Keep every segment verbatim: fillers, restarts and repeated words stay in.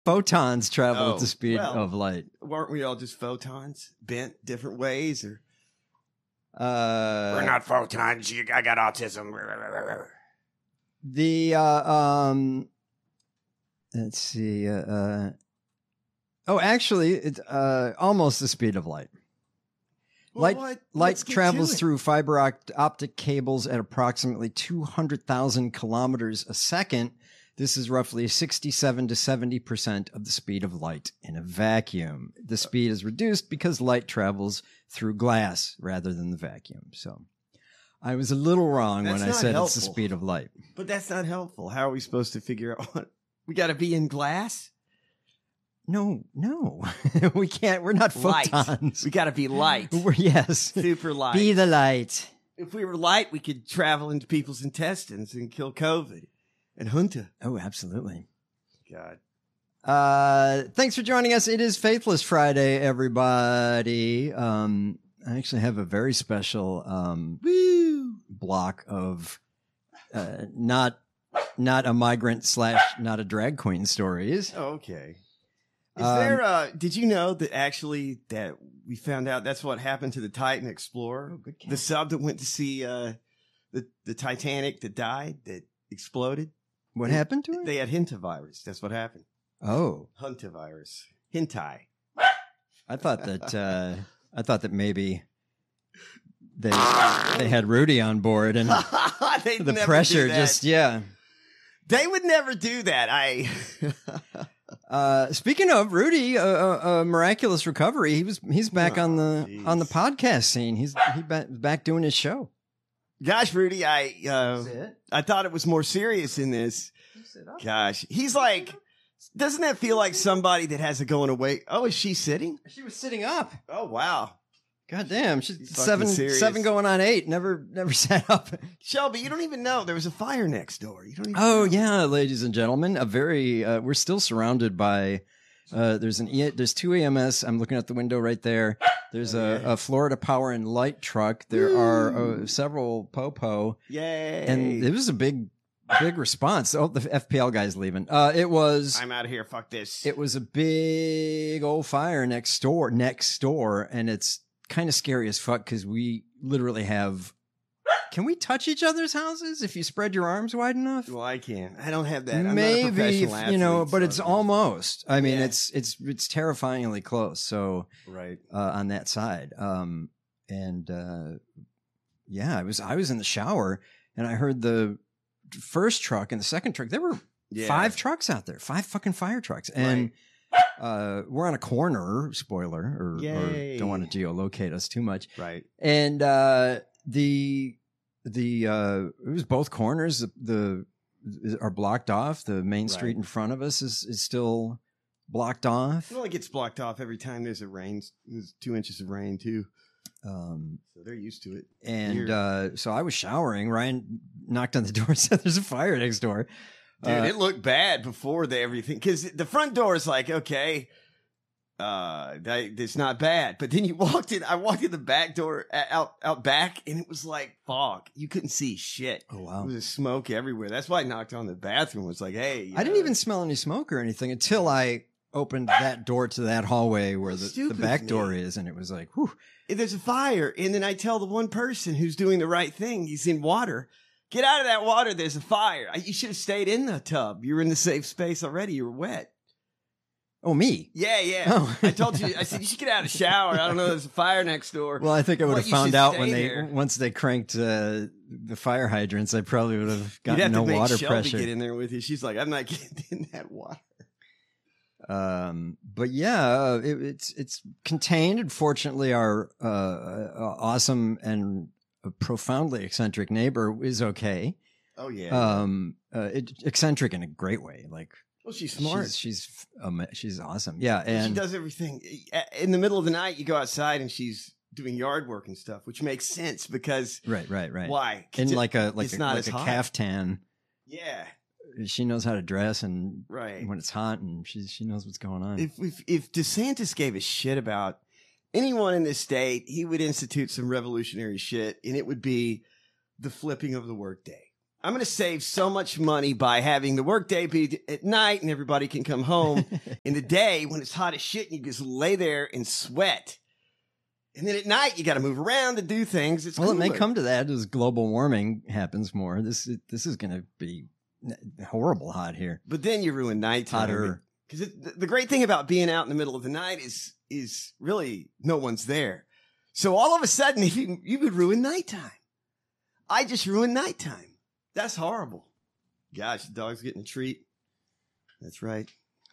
photons travel Oh, at the speed well. of light. Weren't we all just photons bent different ways? Or Uh, We're not photons. You, I got autism. The uh, um, let's see. Uh, uh, oh, actually, it's uh, almost the speed of light. Well, Light what? light Let's get travels to it. through fiber opt- optic cables at approximately two hundred thousand kilometers a second. This is roughly sixty-seven to seventy percent of the speed of light in a vacuum. The speed is reduced because light travels through glass rather than the vacuum. So I was a little wrong That's when I not said it's the helpful. speed of light. But that's not helpful. How are we supposed to figure out what? We got to be in glass? No, no, we can't. We're not Light. photons. We got to be light. We're, yes. Super light. Be the light. If we were light, we could travel into people's intestines and kill COVID and Hunter. Oh, absolutely. God. Uh, thanks for joining us. It is Faithless Friday, everybody. Um, I actually have a very special um, Woo! block of uh, not not a migrant slash not a drag queen stories. Oh, okay. Is Um, there, uh, did you know that actually that we found out that's what happened to the Titan Explorer? Oh, good catch. The sub that went to see, uh, the, the Titanic that died, that exploded? What they- happened to it? They had hintavirus. That's what happened. Oh, Huntavirus. Hentai. I thought that uh, I thought that maybe they they had Rudy on board and They'd the never pressure do that. just yeah. They would never do that. I. Uh, speaking of Rudy, a uh, uh, uh, miraculous recovery. He was he's back Oh, on the jeez. on the podcast scene. He's he back, back doing his show. Gosh, Rudy, I uh, I thought it was more serious in this. Gosh, he's like, doesn't that feel like somebody that has a going away? Oh, is she sitting? She was sitting up. Oh, wow. God damn, she's Fucking seven serious. seven going on eight. Never never sat up. Shelby, you don't even know there was a fire next door. You don't even. Oh know. yeah, ladies and gentlemen, a very uh, we're still surrounded by. Uh, there's an e- there's two E M S. I'm looking at the window right there. There's a, a Florida Power and Light truck. There are uh, several Popo, Yay! and it was a big big response. Oh, the F P L guy's leaving. Uh, it was I'm out of here. Fuck this. it was a big old fire next door next door, and it's kind of scary as fuck because we literally have. Can we touch each other's houses if you spread your arms wide enough? Well, I can. I don't have that. I'm not a Maybe professional if, you know, athlete, but so- it's almost. I mean, Yeah. it's it's it's terrifyingly close. So right. uh, on that side, um, and uh, yeah, I was I was in the shower and I heard the first truck and the second truck. There were Yeah. five trucks out there, five fucking fire trucks, and uh, we're on a corner. Spoiler, or, or Yay. don't want to geolocate us too much. Right. And uh, the the uh, it was both corners. The, the are blocked off. The main street Right. in front of us is is still blocked off. Well, it gets blocked off every time there's a rain. There's two inches of rain too, Um, so they're used to it. and Weird. uh, so I was showering. Ryan knocked on the door and said, "There's a fire next door." Dude, Uh, it looked bad before the everything because the front door is like okay, uh, that, it's not bad. But then you walked in. I walked in the back door uh, out out back, and it was like fog. You couldn't see shit. oh It wow! was smoke everywhere. That's why I knocked on the bathroom. It was like, hey, you I didn't know, even smell any smoke or anything until I opened that door to that hallway where the, the Stupid back of door me. is, and it was like, whew. if there's a fire, and then I tell the one person who's doing the right thing, he's in water. Get out of that water. There's a fire. I- You should have stayed in the tub. You were in the safe space already. You were wet. Oh, me. Yeah, yeah. Oh. I told you. I said you should get out of the shower. I don't know. There's a fire next door. Well, I think I would Well, have you found should out stay when they there. once they cranked uh, the fire hydrants. I probably would have You'd gotten have no to make water Shelby pressure. get in there with you. She's like, I'm not getting in that water. Um, but yeah, uh, it, it's it's contained. And fortunately, our uh, uh, awesome and profoundly eccentric neighbor is okay. Oh yeah. Um, uh, it, eccentric in a great way. Like well, she's smart. She's she's, um, she's awesome. Yeah, and she does everything. In the middle of the night, you go outside and she's doing yard work and stuff, which makes sense because right, right, right. why? In It- like a like it's a, not like as a hot. caftan. Yeah. She knows how to dress and Right. when it's hot, and she she knows what's going on. If, if if DeSantis gave a shit about anyone in this state, he would institute some revolutionary shit, and it would be the flipping of the workday. I'm going to save so much money by having the workday be at night and everybody can come home in the day when it's hot as shit and you just lay there and sweat. And then at night you got to move around and do things. It's well, cooler. it may come to that as global warming happens more. This is, this is going to be horrible hot here. But then you ruin nighttime. Hotter. Because the great thing about being out in the middle of the night is is really no one's there. So all of a sudden, if you you would ruin nighttime. I just ruined nighttime. That's horrible. Gosh, the dog's getting a treat. That's right.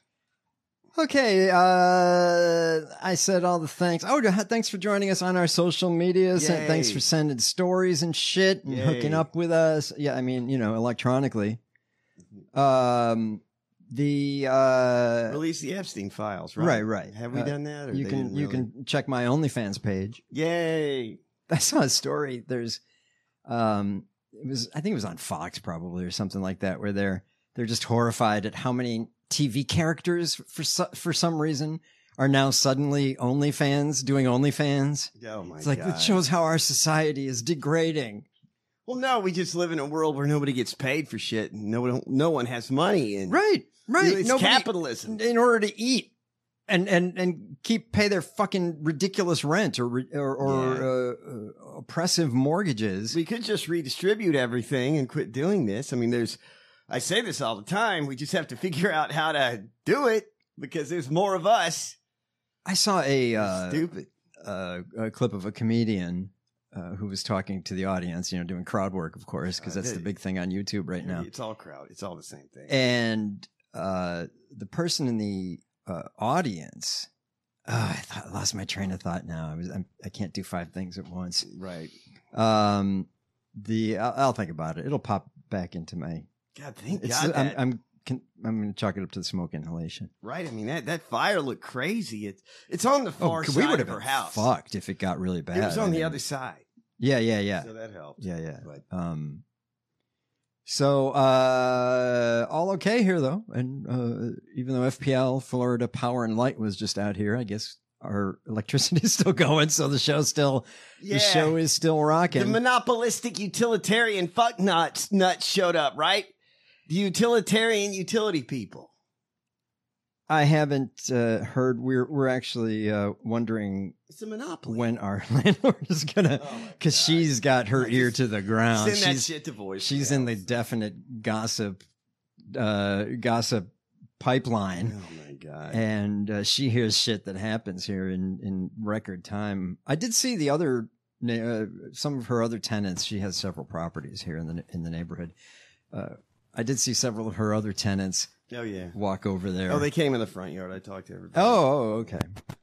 Okay, uh, I said all the thanks. Oh, thanks for joining us on our social medias. And thanks for sending stories and shit and Yay. hooking up with us. Yeah, I mean, you know, electronically. Um, the uh, Release the Epstein files, right? Right, right. Have we uh, done that? Or you they can didn't you really? can check my OnlyFans page. Yay! I saw a story. There's, um, it was I think it was on Fox probably or something like that, where they're they're just horrified at how many T V characters for so, for some reason are now suddenly OnlyFans doing OnlyFans. Oh my It's like God. it shows how our society is degrading. Well, no, we just live in a world where nobody gets paid for shit, and no one no one has money, and Right, right. it's Nobody- capitalism. in order to eat and and and keep pay their fucking ridiculous rent or re- or, or Yeah. uh, uh, oppressive mortgages. We could just redistribute everything and quit doing this. I mean, there's, I say this all the time. We just have to figure out how to do it because there's more of us. I saw a uh, Stupid. uh, a clip of a comedian uh, who was talking to the audience, you know, doing crowd work, of course, because Uh, that's the they- big thing on YouTube right now. It's all crowd. It's all the same thing. And uh, the person in the uh, audience, oh, I thought, I lost my train of thought. Now I was I'm, I can't do five things at once. right. Um, the I'll, I'll think about it. It'll pop back into my. God, thank It's, God. I'm that- I'm can, I'm going to chalk it up to the smoke inhalation. right. I mean, that, that fire looked crazy. It's it's on the far Oh, side we would of have her been house. fucked if it got really bad. It was on I the mean, other side. Yeah, yeah, yeah. So that helped. Yeah, yeah. But Um, so uh, all okay here though, and uh, even though F P L Florida Power and Light was just out here, I guess our electricity is still going, so the show still yeah. the show is still rocking. The monopolistic utilitarian fuck nuts nuts showed up, right? The utilitarian utility people. I haven't uh, heard. We're we're actually uh, wondering It's a monopoly. when our landlord is gonna, Oh, my because God. she's got her I ear just to the ground. Send that She's shit to voice. she's in the definite gossip uh, gossip pipeline. Oh my God. And uh, she hears shit that happens here in, in record time. I did see the other, uh, some of her other tenants. She has several properties here in the in the neighborhood. Uh, I did see several of her other tenants Oh yeah. walk over there. Oh, they came in the front yard. I talked to everybody. Oh, oh, okay.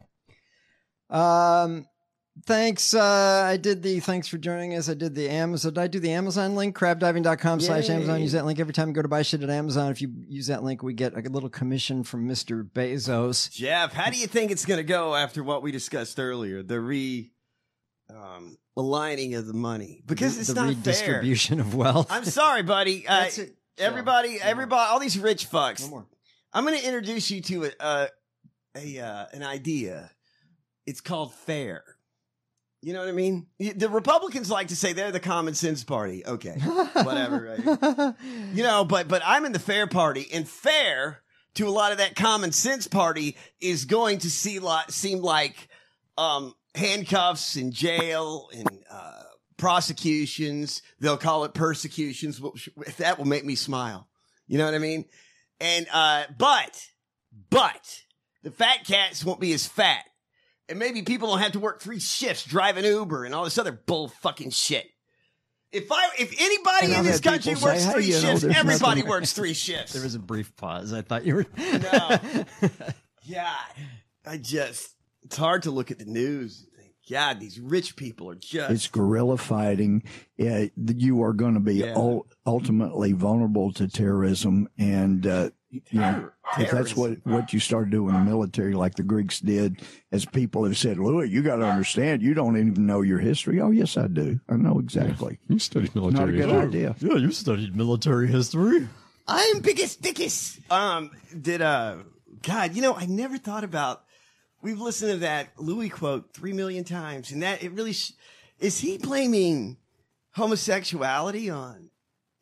Um, thanks. Uh, I did the thanks for joining us. I did the Amazon. Did I do the Amazon link? crabdiving.com slash Yay. Amazon. Use that link every time you go to buy shit at Amazon. If you use that link, we get a little commission from Mister Bezos. Jeff, how do you think it's going to go after what we discussed earlier? The re um, aligning of the money because it's the not fair. redistribution of wealth. I'm sorry, buddy. Uh, That's it. everybody, everybody, all these rich fucks. No more. I'm going to introduce you to a, a, a uh, an idea. It's called fair. You know what I mean? The Republicans like to say they're the common sense party. Okay, whatever. Right? You know, but but I'm in the fair party, and fair to a lot of that common sense party is going to see lot seem like um, handcuffs and jail and uh, prosecutions. They'll call it persecutions. which- That will make me smile. You know what I mean? And uh, but but the fat cats won't be as fat, and maybe people don't have to work three shifts driving Uber and all this other bull fucking shit. If I, if anybody And in I've this had country people works say, hey, three you know, shifts, there's everybody nothing- works three shifts. There was a brief pause. I thought you were. No. God, I just, it's hard to look at the news and think, God, these rich people are just. It's guerrilla fighting. Uh, you are going to be Yeah. ul- ultimately vulnerable to terrorism. And, uh, you know, if that's what, what you start doing in the military, like the Greeks did, as people have said, Louis, you got to understand, you don't even know your history. Oh, yes, I do. I know exactly. You studied Not a military good history. idea. Yeah, you studied military history. I'm biggest dickus. Um, did, uh, God, you know, I never thought about, we've listened to that Louis quote three million times, and that it really, sh- is he blaming homosexuality on,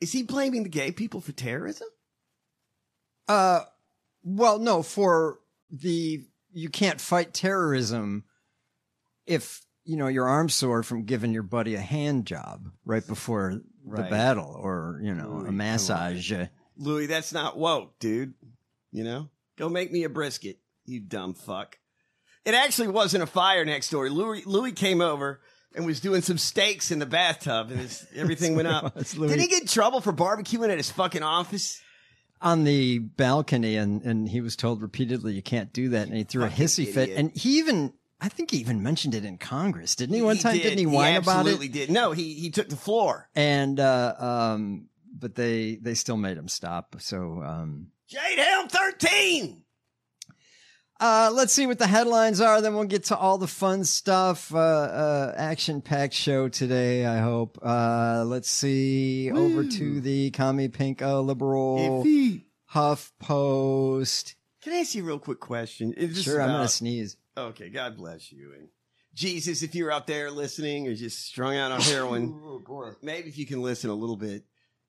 Is he blaming the gay people for terrorism? Uh, well, no, for the, you can't fight terrorism if, you know, your arm's sore from giving your buddy a hand job right before Right. the battle or, you know, Louis, a massage. Louis, that's not woke, dude. You know? Go make me a brisket, you dumb fuck. It actually wasn't a fire next door. Louis, Louis came over and was doing some steaks in the bathtub and his, everything went up. Did he get in trouble for barbecuing at his fucking office? On the balcony, and, and he was told repeatedly, you can't do that. And he threw a Fucking hissy fit. idiot. And he even, I think he even mentioned it in Congress, didn't he? One time, did. didn't he whine about it? Absolutely did. No, he, he took the floor. And, uh, um, but they, they still made him stop. So, um, Jade Helm thirteen! Uh, let's see what the headlines are. Then we'll get to all the fun stuff. Uh, uh, action-packed show today, I hope. Uh, let's see. Woo. Over to the Commie Pink uh, Liberal Iffy. Huff Post. Can I ask you a real quick question? It's just Sure, I'm about- going to sneeze. Okay, God bless you. And Jesus, if you're out there listening or just strung out on heroin, maybe if you can listen a little bit.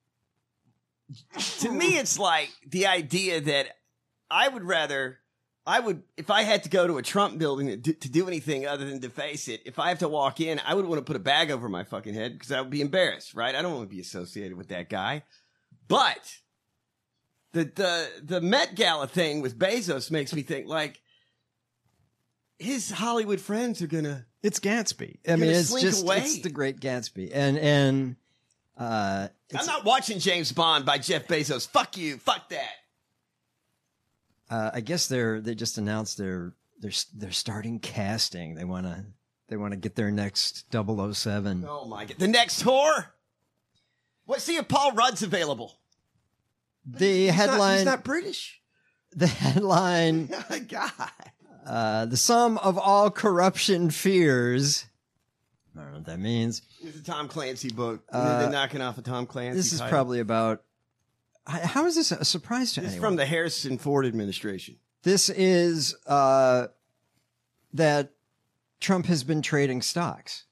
To me, it's like the idea that I would rather, I would, if I had to go to a Trump building to do, to do anything other than deface it, if I have to walk in, I would want to put a bag over my fucking head because I would be embarrassed, right? I don't want to be associated with that guy. But the the the Met Gala thing with Bezos makes me think like his Hollywood friends are gonna. It's Gatsby. I Gonna mean, it's slink just away. it's the Great Gatsby, and and uh, I'm it's, not watching James Bond by Jeff Bezos. Fuck you. Fuck that. uh, I guess they're they just announced they're they're they're starting casting. They want to they want to get their next double oh seven. Oh my god. The next whore. What? See if Paul Rudd's available. The He's not- headline. he's not British. The headline. God. Uh, the sum of all corruption fears. I don't know what that means. It's a Tom Clancy book. Uh, They're knocking off a Tom Clancy. This is title. probably about. h- How is this a surprise to It's anyone? from the Harrison Ford administration. This is uh, that Trump has been trading stocks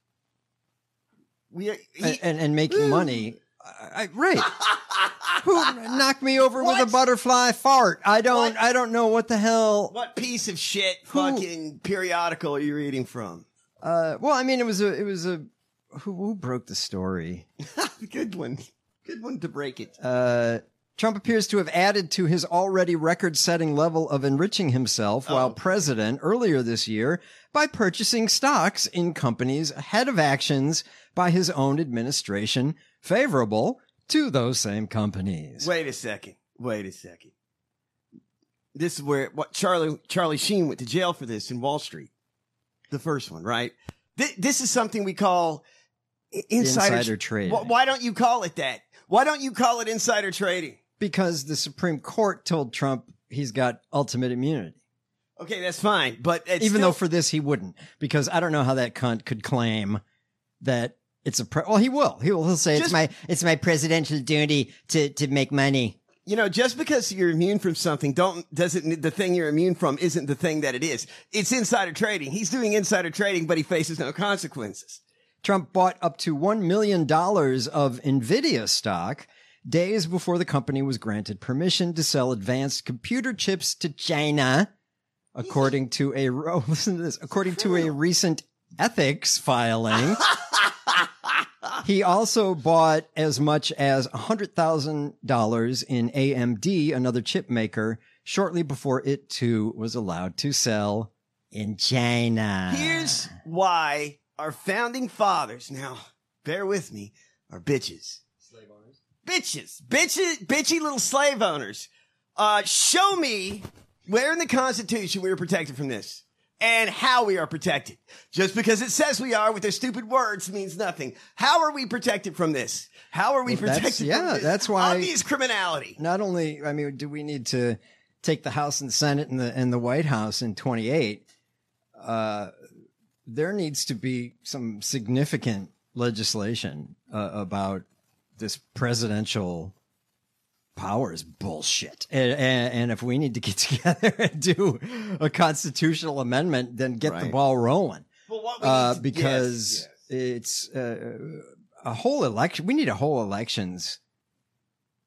We he, and, and, and making Woo. money. I, I, right. Who knocked me over with What? a butterfly fart? I don't. What? I don't know what the hell. what piece of shit Who- fucking periodical are you reading from? Uh, well, I mean, it was a. It was a. Who, who broke the story? Good one. Good one to break it. Uh, Trump appears to have added to his already record-setting level of enriching himself while Oh. president earlier this year by purchasing stocks in companies ahead of actions by his own administration favorable to those same companies. Wait a second. Wait a second. This is where what Charlie Charlie Sheen went to jail for this in Wall Street. The first one, right? Th- this is something we call i- insider, Insider trading. Wh- Why don't you call it that? Why don't you call it insider trading? Because the Supreme Court told Trump he's got ultimate immunity. Okay, that's fine, but it's Even still- though for this he wouldn't. Because I don't know how that cunt could claim that it's a... Pre- well, he will. He will he'll say, Just- it's my it's my presidential duty to, to make money. you know, just because you're immune from something, don't doesn't the thing you're immune from isn't the thing that it is. It's insider trading. He's doing insider trading, but he faces no consequences. Trump bought up to one million dollars of NVIDIA stock days before the company was granted permission to sell advanced computer chips to China, according to a oh, listen to this, according to a recent ethics filing. He also bought as much as one hundred thousand dollars in A M D, another chip maker, shortly before it too was allowed to sell in China. Here's why our founding fathers, now bear with me, are bitches. Slave owners? Bitches. Bitches, bitchy little slave owners. Uh, show me where in the Constitution we are protected from this and how we are protected. Just because it says we are with their stupid words means nothing. How are we protected from this? How are we Well, that's- protected yeah, from this that's why- obvious criminality? Not only, I mean, do we need to take the House and Senate and the and the White House in twenty-eight? Uh, there needs to be some significant legislation uh, about this presidential powers bullshit. And, and, and if we need to get together and do a constitutional amendment, then get the Right. ball rolling. Well, what we Uh, need to- because yes, yes. it's uh, a whole election. We need a whole elections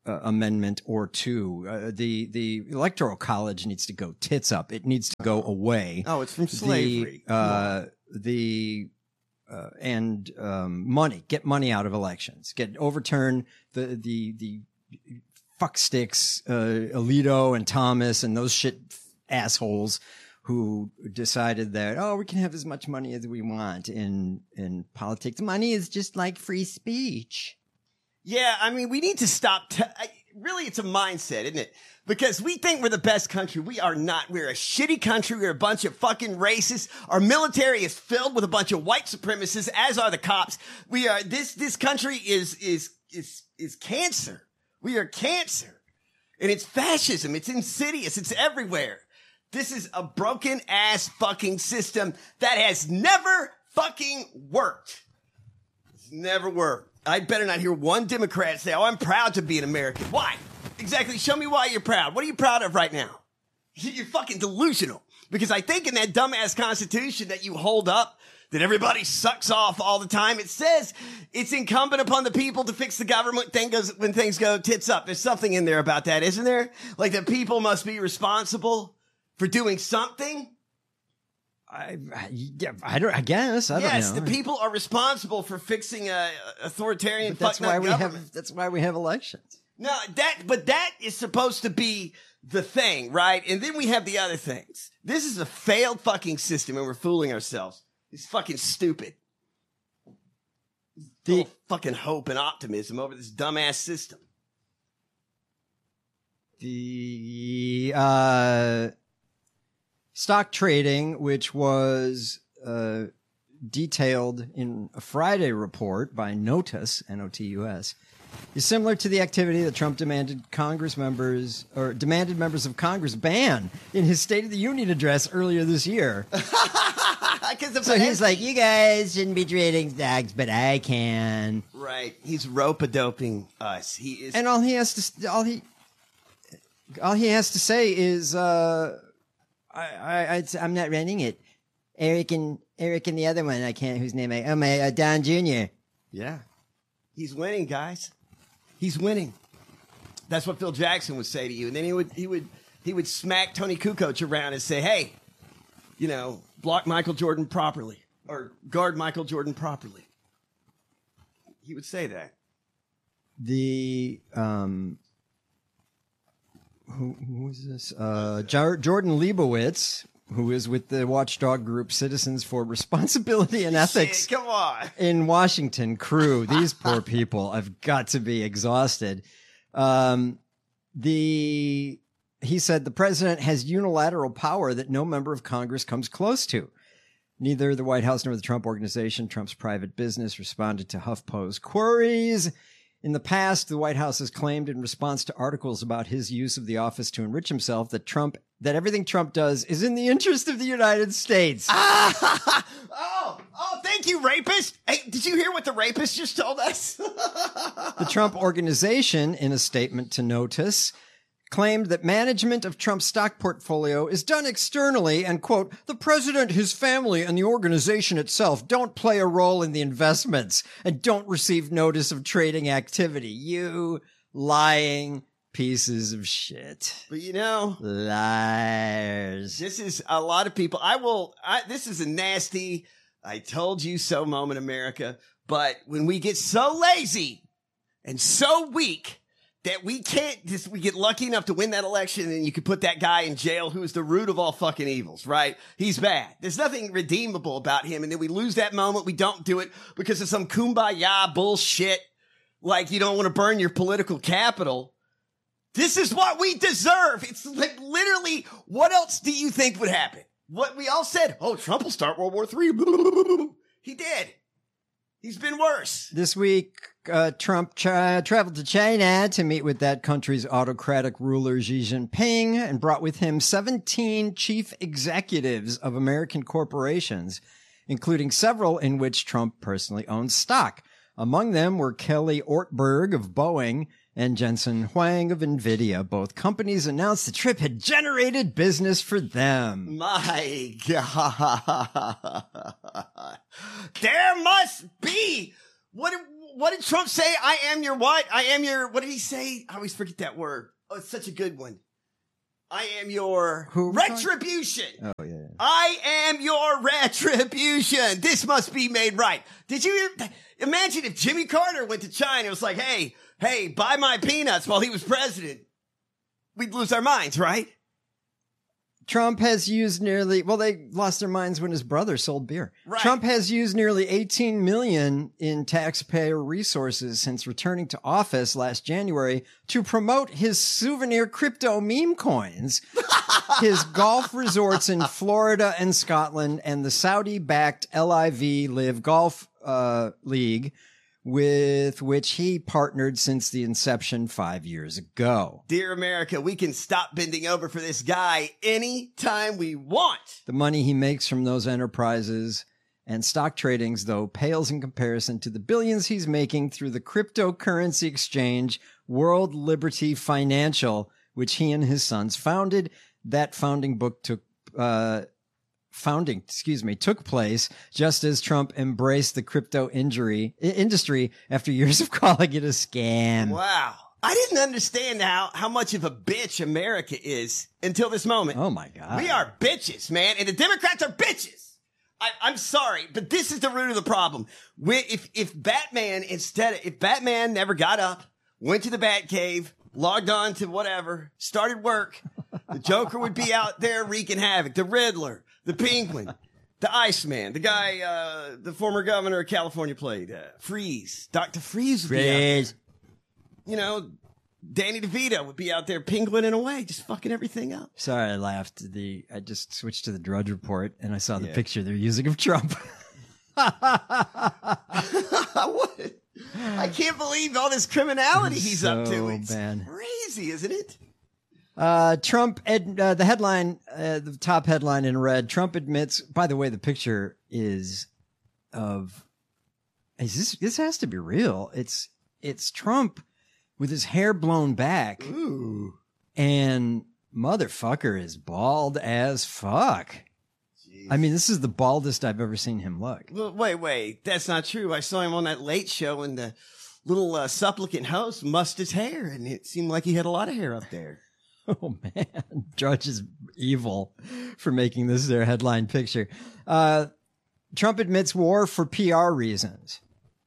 uh, amendment or two. Uh, the the electoral college needs to go tits up. It needs to go away. Oh, it's from slavery. The uh, the uh, and um, money. Get money out of elections. Get overturn the the the fuck sticks, uh, Alito and Thomas and those shit assholes who decided that, oh, we can have as much money as we want in in politics. Money is just like free speech. Yeah, I mean, we need to stop. T- I, really, it's a mindset, isn't it? Because we think we're the best country. We are not. We're a shitty country. We're a bunch of fucking racists. Our military is filled with a bunch of white supremacists, as are the cops. We are, this, this country is, is, is, is cancer. We are cancer. And it's fascism. It's insidious. It's everywhere. This is a broken ass fucking system that has never fucking worked. It's never worked. I better not hear one Democrat say, oh, I'm proud to be an American. Why? Exactly. Show me why you're proud. What are you proud of right now? You're fucking delusional. Because I think in that dumbass Constitution that you hold up, that everybody sucks off all the time, it says it's incumbent upon the people to fix the government thing goes, when things go tits up. There's something in there about that, isn't there? Like the people must be responsible for doing something. I, I, yeah, I don't. I guess I yes, don't know. the people are responsible for fixing a authoritarian. But that's why we government. have. That's why we have elections. No, that. But that is supposed to be the thing, right? And then we have the other things. This is a failed fucking system, and we're fooling ourselves. It's fucking stupid. The Full fucking hope and optimism over this dumbass system. The uh. Stock trading, which was uh, detailed in a Friday report by Notus, N O T U S, is similar to the activity that Trump demanded Congress members or demanded members of Congress ban in his State of the Union address earlier this year. So he's like, you guys shouldn't be trading stocks, but I can. Right. He's rope-a-doping us. He is, and all he has to all he all he has to say is. Uh, I, I, I'm not running it. Eric and Eric and the other one, I can't. Whose name? I, oh my, uh, Don Junior Yeah, he's winning, guys. He's winning. That's what Phil Jackson would say to you, and then he would he would he would smack Tony Kukoc around and say, "Hey, you know, block Michael Jordan properly or guard Michael Jordan properly." He would say that. The um. Who, who is this? Uh, Jar- Jordan Leibowitz, who is with the watchdog group Citizens for Responsibility and Ethics Shit, come on. in Washington, crew. These poor people have got to be exhausted. Um, the he said the president has unilateral power that no member of Congress comes close to. Neither the White House nor the Trump Organization, Trump's private business, responded to HuffPo's queries. In the past, the White House has claimed in response to articles about his use of the office to enrich himself that Trump, that everything Trump does is in the interest of the United States. Ah! Oh, oh, thank you, rapist. Hey, did you hear what the rapist just told us? The Trump Organization, in a statement to Notice, claimed that management of Trump's stock portfolio is done externally and, quote, the president, his family, and the organization itself don't play a role in the investments and don't receive notice of trading activity. You lying pieces of shit. But you know, liars. This is a lot of people. I will, I, this is a nasty, I told you so moment, America. But when we get so lazy and so weak, that we can't just, we get lucky enough to win that election and you could put that guy in jail who's the root of all fucking evils, right? He's bad. There's nothing redeemable about him. And then we lose that moment. We don't do it because of some kumbaya bullshit. Like you don't want to burn your political capital. This is what we deserve. It's like literally, what else do you think would happen? What we all said, oh, Trump will start World War Three. He did. He's been worse. This week, uh, Trump tra- traveled to China to meet with that country's autocratic ruler Xi Jinping and brought with him seventeen chief executives of American corporations, including several in which Trump personally owns stock. Among them were Kelly Ortberg of Boeing and Jensen Huang of NVIDIA. Both companies announced the trip had generated business for them. My God. There must be. What, what did Trump say? I am your what? I am your, what did he say? I always forget that word. Oh, it's such a good one. I am your Who retribution. Oh, yeah, yeah. I am your retribution. This must be made right. Did you imagine if Jimmy Carter went to China and was like, hey, hey, buy my peanuts while he was president? We'd lose our minds, right? Trump has used nearly, well, they lost their minds when his brother sold beer. Right. Trump has used nearly eighteen million in taxpayer resources since returning to office last January to promote his souvenir crypto meme coins, his golf resorts in Florida and Scotland, and the Saudi-backed L I V Live Golf uh, League, with which he partnered since the inception five years ago. Dear America, we can stop bending over for this guy anytime we want. The money he makes from those enterprises and stock tradings, though, pales in comparison to the billions he's making through the cryptocurrency exchange World Liberty Financial, which he and his sons founded. That founding book took, uh, founding, excuse me, took place just as Trump embraced the crypto injury, i- industry after years of calling it a scam. Wow. I didn't understand how, how much of a bitch America is until this moment. Oh my God. We are bitches, man. And the Democrats are bitches. I, I'm sorry, but this is the root of the problem. We, if, if Batman instead of, if Batman never got up, went to the Batcave, logged on to whatever, started work, the Joker would be out there wreaking havoc. The Riddler, the Penguin, the Iceman, the guy, uh, the former governor of California played, uh, Freeze. Doctor Freeze would be out there. Freeze. You know, Danny DeVito would be out there penguining away, just fucking everything up. Sorry, I laughed. The I just switched to the Drudge Report and I saw the Yeah. picture they're using of Trump. What? I can't believe all this criminality he's up to. So It's bad. crazy, isn't it? Uh, Trump, ed, uh, the headline, uh, the top headline in red, Trump admits, by the way, the picture is of, is this, this has to be real. It's, it's Trump with his hair blown back Ooh. and motherfucker is bald as fuck. Jeez. I mean, this is the baldest I've ever seen him look. Well, wait, wait. That's not true. I saw him on that late show and the little uh, supplicant host mussed his hair and it seemed like he had a lot of hair up there. Oh man, Drudge is evil for making this their headline picture. Uh, Trump admits war for P R reasons.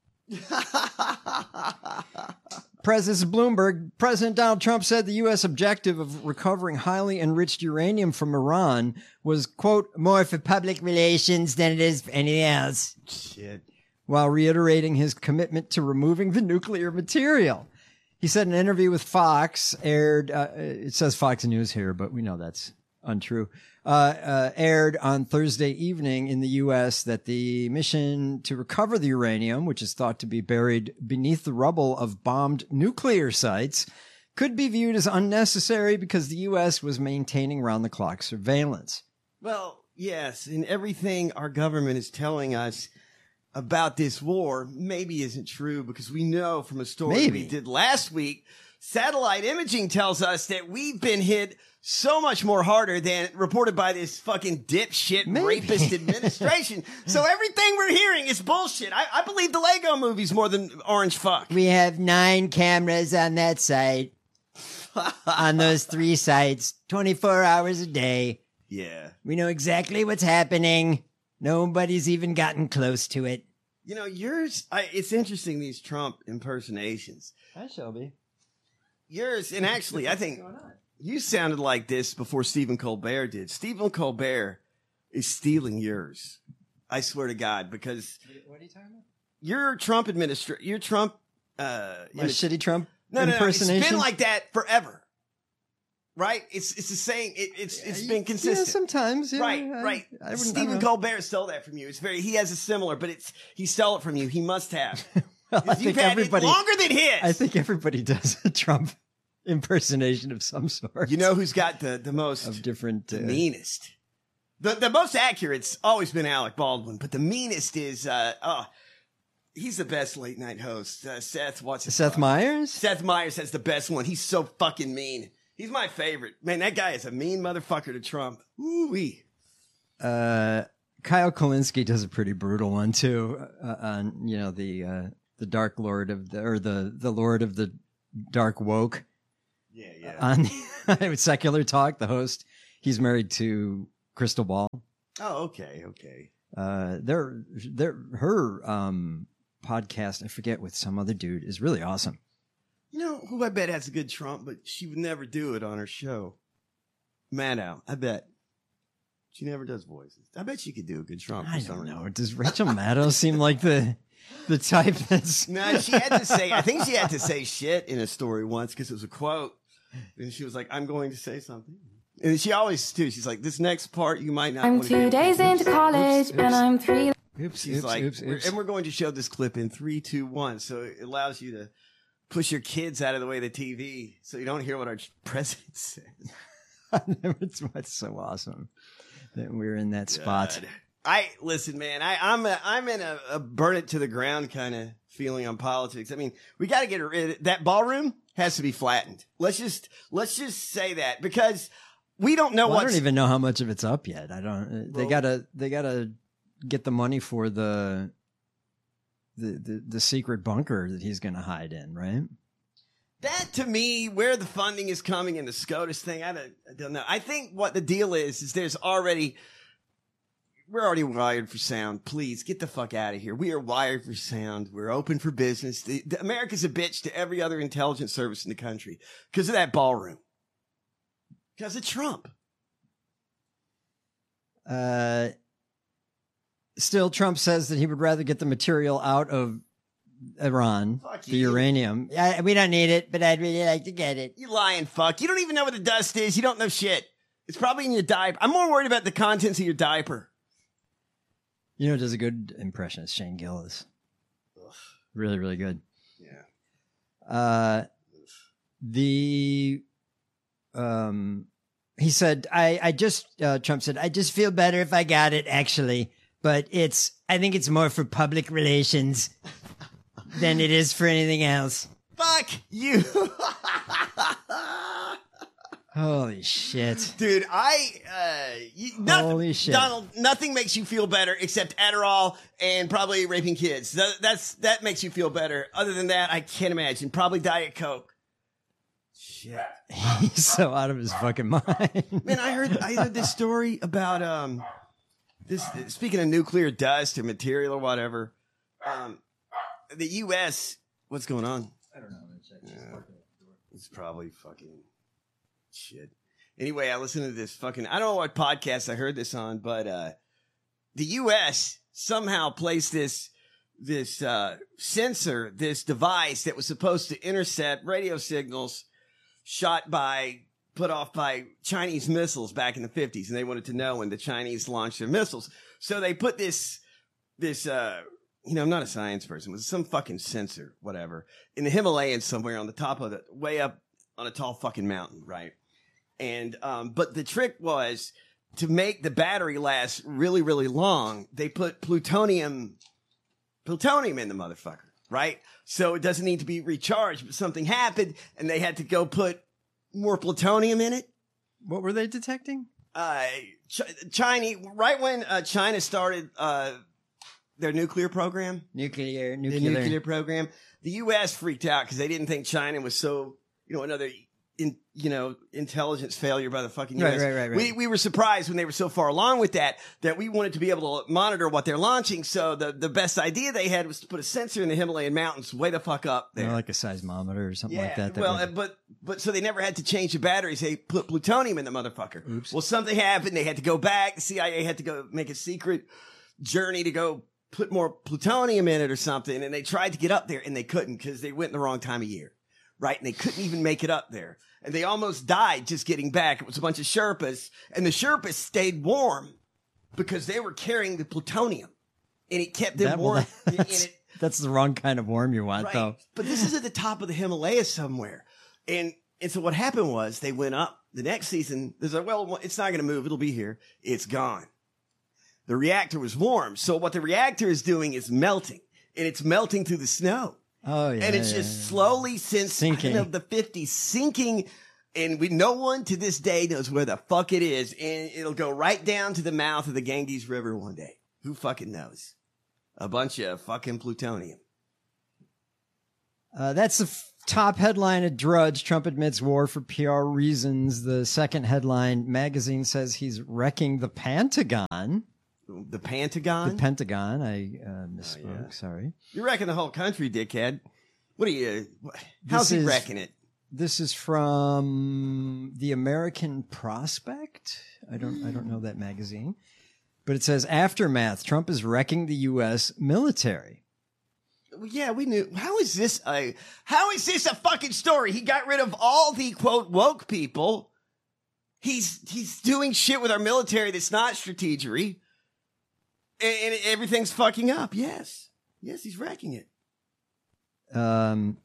President Bloomberg, President Donald Trump said the U S objective of recovering highly enriched uranium from Iran was, quote, more for public relations than it is for anything else, Shit. while reiterating his commitment to removing the nuclear material. He said in an interview with Fox, aired, uh, it says Fox News here, but we know that's untrue, uh, uh, aired on Thursday evening in the U S that the mission to recover the uranium, which is thought to be buried beneath the rubble of bombed nuclear sites, could be viewed as unnecessary because the U S was maintaining round-the-clock surveillance. Well, yes, and everything our government is telling us about this war maybe isn't true because we know from a story Maybe. we did last week, satellite imaging tells us that we've been hit so much more harder than reported by this fucking dipshit Maybe. rapist administration. So everything we're hearing is bullshit. I, I believe the Lego movies more than Orange Fuck. We have nine cameras on that site, on those three sites, twenty-four hours a day. Yeah. We know exactly what's happening. Nobody's even gotten close to it. You know, yours, I, it's interesting, these Trump impersonations. Hi, Shelby. Yours, and actually, I think you sounded like this before Stephen Colbert did. Stephen Colbert is stealing yours. I swear to God, because What are you talking about? your Trump administration, your Trump, uh, My image- shitty Trump no, no, no, it's impersonation? been like that forever. Right? It's, it's the same. It, it's, it's been consistent. Yeah, sometimes. Yeah, Right, I- right. I, wouldn't- I Stephen don't know. Colbert stole that from you. It's very, he has a similar, but it's, he stole it from you. He must have. Well, I You've think had everybody. it longer than his. I think everybody does a Trump impersonation of some sort. You know who's got the, the most of different. the Uh, meanest. The the most accurate's always been Alec Baldwin, but the meanest is uh oh, he's the best late night host. Uh, Seth, what's his Seth fuck? Meyers. Seth Meyers has the best one. He's so fucking mean. He's my favorite. Man, that guy is a mean motherfucker to Trump. Ooh wee. Uh, Kyle Kalinske does a pretty brutal one too. Uh, on you know the uh, the Dark Lord of the, or the, the Lord of the Dark Woke. Yeah, yeah. On Secular Talk, the host, he's married to Crystal Ball. Oh, okay, okay. Uh, their, their, her, um, podcast, I forget, with some other dude is really awesome. You know who I bet has a good Trump, but she would never do it on her show? Maddow, I bet. She never does voices. I bet she could do a good Trump. I don't know. Does Rachel Maddow seem like the the type that's... No, she had to say, I think she had to say shit in a story once because it was a quote. And she was like, I'm going to say something. And she always, too, she's like, this next part you might not I'm want two to days into college oops. and I'm three. Oops, She's oops, like, oops, we're- oops. and we're going to show this clip in three, two, one. So it allows you to push your kids out of the way of the T V so you don't hear what our president says. it's, it's so awesome that we're in that spot. God. I listen, man. I, I'm a, I'm in a, a burn it to the ground kind of feeling on politics. I mean, we got to get rid. That ballroom has to be flattened. Let's just let's just say that because we don't know Well, what. I don't even know how much of it's up yet. I don't. They Well- gotta. They gotta get the money for the. The, the the secret bunker that he's going to hide in, right? That to me, where the funding is coming in the SCOTUS thing, I don't, I don't know. I think what the deal is is there's already. We're already wired for sound. Please get the fuck out of here. We are wired for sound. We're open for business. The, the, America's a bitch to every other intelligence service in the country because of that ballroom. Because of Trump. Uh, still, Trump says that he would rather get the material out of Iran, Fuck the you. uranium. Yeah, we don't need it, but I'd really like to get it. You lying fuck. You don't even know what the dust is. You don't know shit. It's probably in your diaper. I'm more worried about the contents of your diaper. You know, who does a good impression is Shane Gillis. Really, really good. Yeah. Uh, the um, he said, I, I just uh, Trump said, I just feel better if I got it, actually, but it's I think it's more for public relations than it is for anything else. Fuck you. Holy shit. Dude, I, uh, you, nothing, Holy shit. Donald, nothing makes you feel better except Adderall and probably raping kids. That, that's, that makes you feel better. Other than that, I can't imagine. Probably Diet Coke. Shit. He's so out of his fucking mind. Man, I heard, I heard this story about, um, this, speaking of nuclear dust or material or whatever, um, the U S, what's going on? I don't know. Yeah. It's probably fucking shit. Anyway, I listened to this fucking, I don't know what podcast I heard this on, but uh the U S somehow placed this this uh sensor, this device that was supposed to intercept radio signals shot by put off by Chinese missiles back in the fifties, and they wanted to know when the Chinese launched their missiles. So they put this this uh you know, I'm not a science person. It was some fucking sensor, whatever, in the Himalayas somewhere on the top of the, way up on a tall fucking mountain, right? And, um, but the trick was to make the battery last really, really long. They put plutonium, plutonium in the motherfucker, right? So it doesn't need to be recharged, but something happened and they had to go put more plutonium in it. What were they detecting? Uh, Ch- China, right when uh, China started, uh, their nuclear program, Nuclear, the nuclear. nuclear program, the U S freaked out because they didn't think China was so, you know, another, in, you know, intelligence failure by the fucking U S. Right, right, right, right. We, we were surprised when they were so far along with that, that we wanted to be able to monitor what they're launching. So the, the best idea they had was to put a sensor in the Himalayan mountains way the fuck up there. You know, like a seismometer or something Yeah, like that. that well, would- uh, but but so they never had to change the batteries. They put plutonium in the motherfucker. Oops. Well, something happened. They had to go back. The C I A had to go make a secret journey to go put more plutonium in it or something. And they tried to get up there and they couldn't because they went in the wrong time of year, right? And they couldn't even make it up there. And they almost died just getting back. It was a bunch of Sherpas, and the Sherpas stayed warm because they were carrying the plutonium, and it kept them that, well, warm. and that's, it, that's the wrong kind of worm you want, Right. though. But this is at the top of the Himalayas somewhere. And and so what happened was they went up the next season. There's like, well, it's not going to move. It'll be here. It's gone. The reactor was warm. So what the reactor is doing is melting, and it's melting through the snow. Oh, yeah. and it's yeah, just yeah. slowly since Sinking. I don't know, the fifties sinking. And we, no one to this day knows where the fuck it is. And it'll go right down to the mouth of the Ganges River one day. Who fucking knows? A bunch of fucking plutonium. Uh, that's the f- top headline at Drudge. Trump admits war for P R reasons. The second headline, magazine says he's wrecking the Pentagon. The Pentagon? The Pentagon. I uh, misspoke. Oh, yeah. Sorry. You're wrecking the whole country, dickhead. What are you? How's This he is- wrecking it? This is from the American Prospect. I don't. I don't know that magazine, but it says aftermath. Trump is wrecking the U S military. Well, yeah, we knew. How is this a? How is this a fucking story? He got rid of all the quote woke people. He's he's doing shit with our military that's not strategery, and, and everything's fucking up. Yes, yes, he's wrecking it. Um.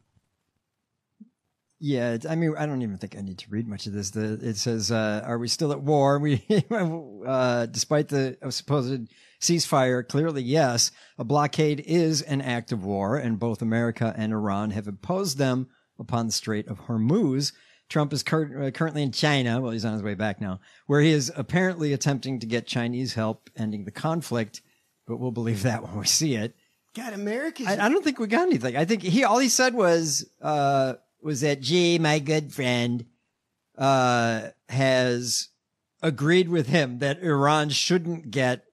Yeah, it's- I mean, I don't even think I need to read much of this. The it says, uh, "Are we still at war?" We, uh, despite the supposed ceasefire, clearly yes. A blockade is an act of war, and both America and Iran have imposed them upon the Strait of Hormuz. Trump is cur- uh, currently in China. Well, he's on his way back now, where he is apparently attempting to get Chinese help ending the conflict. But we'll believe that when we see it. God, America's. I, I don't think we got anything. I think he all he said was uh, was that gee, my good friend uh, has agreed with him that Iran shouldn't get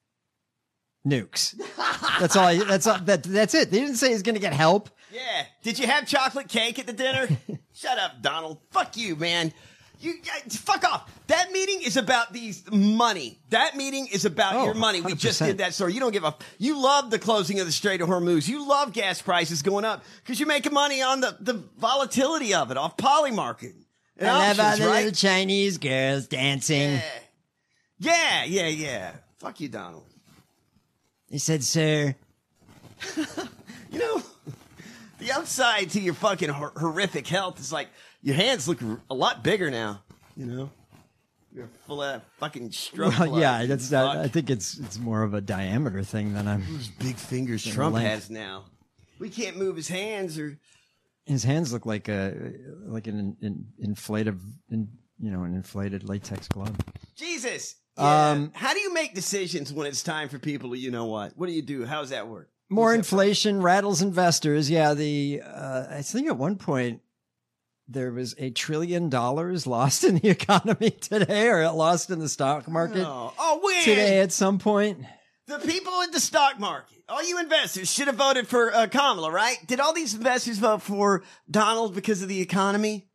nukes. That's all. I, that's all, that. That's it. They didn't say he's going to get help. Yeah. Did you have chocolate cake at the dinner? Shut up, Donald. Fuck you, man. You uh, fuck off. That meeting is about these money. That meeting is about Oh, your money. We one hundred just percent. did that story. You don't give a. You love the closing of the Strait of Hormuz. You love gas prices going up because you're making money on the, the volatility of it off Polymarket. And I love all options, the right? little Chinese girls dancing. Yeah. yeah, yeah, yeah. Fuck you, Donald. He said, "Sir, You know, the upside to your fucking hor- horrific health is like your hands look r- a lot bigger now. You know, you're full of fucking stroke. well, blood, yeah, you that's not, fuck. I think it's it's more of a diameter thing than I'm." Those big fingers Than Trump length. has now. We can't move his hands or. His hands look like a like an, an inflated, in, you know, an inflated latex glove. Jesus. Yeah. Um, How do you make decisions when it's time for people to, you know what? What do you do? How does that work? More Who's that inflation rattles investors. Yeah, the uh, I think at one point there was a trillion dollars lost in the economy today, or lost in the stock market Oh, oh wait. today at some point. The people in the stock market, all you investors should have voted for uh, Kamala, right? Did all these investors vote for Donald because of the economy?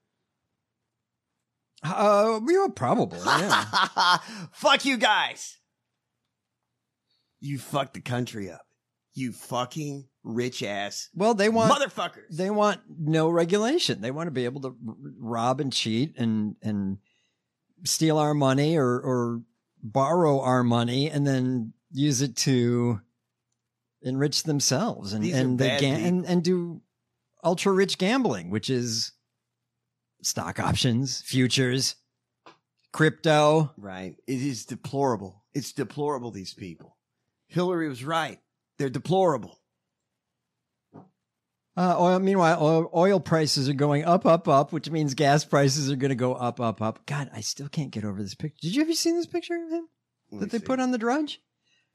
Uh, we were probably. Yeah. Fuck you guys. You fucked the country up. You fucking rich ass Well, they want motherfuckers. they want no regulation. They want to be able to r- rob and cheat and and steal our money or or borrow our money and then use it to enrich themselves and These are and they bad ga- people. and and do ultra rich gambling, which is stock options, futures, crypto. Right. It is deplorable. It's deplorable, these people. Hillary was right. They're deplorable. Uh, oil. Meanwhile, oil, oil prices are going up, up, up, which means gas prices are going to go up, up, up. God, I still can't get over this picture. Did you ever see this picture of him Let me that they see. put on the Drudge?